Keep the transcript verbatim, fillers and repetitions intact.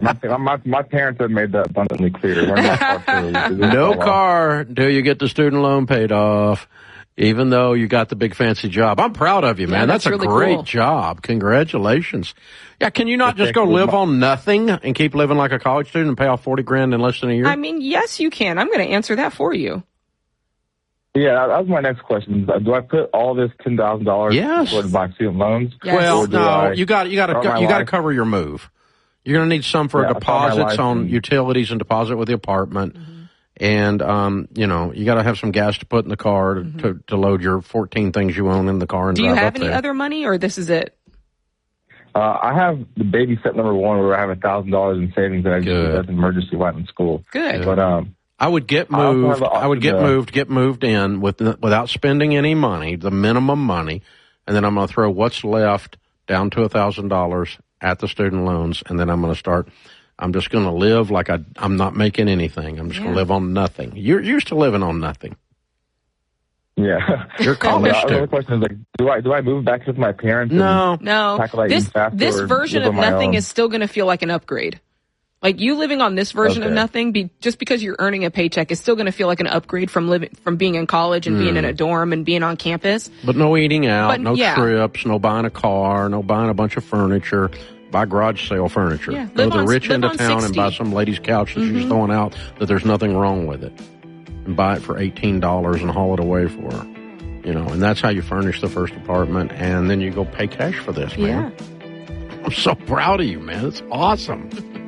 my, my my parents have made that abundantly clear. We're not car too, no car till you get the student loan paid off, even though you got the big fancy job. I'm proud of you, man. Yeah, that's, that's a really great cool. job. Congratulations. Yeah, can you not just go live on nothing and keep living like a college student and pay off forty grand in less than a year? I mean, yes, you can. I'm going to answer that for you. Yeah, that was my next question. Do I put all this ten thousand dollars Yes. towards my student loans? Yes. Well, Or do no, I you got you got start to my you got to life? cover your move. You're going to need some for Yeah, start my deposits life on and- utilities and deposit with the apartment. Mm-hmm. And, um, you know, you got to have some gas to put in the car to, Mm-hmm. to, to load your fourteen things you own in the car and Do you drive have up any there. other money, or this is it? Uh, I have the baby step number one where I have a thousand dollars in savings that I just Good. use as an emergency while I'm in school. Good. But um, I would get I also moved. have the I would get option to- moved, get moved in with without spending any money, the minimum money, and then I'm going to throw what's left down to a thousand dollars at the student loans, and then I'm going to start. I'm just going to live like I, I'm not making anything. I'm just Yeah. going to live on nothing. You're used to living on nothing. yeah. You're a college And the other student. question is like, do I do I move back with my parents? and No, No, tackle that this even faster this or version live of on my nothing own? is still going to feel like an upgrade. Like you living on this version of Okay. nothing, be, just because you're earning a paycheck, is still going to feel like an upgrade from living from being in college and being in a dorm and being on campus. but no eating out, But, no yeah. trips, no buying a car, no buying a bunch of furniture. Buy garage sale furniture. Yeah, Go live to the on- rich live end of on town and sixty. buy some lady's couch that she's throwing out that there's nothing wrong with it. And buy it for eighteen dollars and haul it away for her. You know, and that's how you furnish the first apartment, and then you go pay cash for this, man. Yeah. I'm so proud of you, man. It's awesome.